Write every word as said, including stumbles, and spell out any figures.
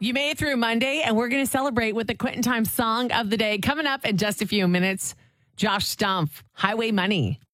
You made it through Monday, and we're going to celebrate with the Quitting Time Song of the Day coming up in just a few minutes. Josh Stumpf, Highway Money.